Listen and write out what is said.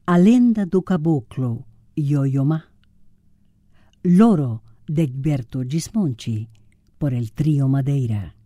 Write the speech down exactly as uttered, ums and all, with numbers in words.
A lenda do caboclo Yo-Yo Ma. Loro de Egberto Gismonti por el Trío Madeira.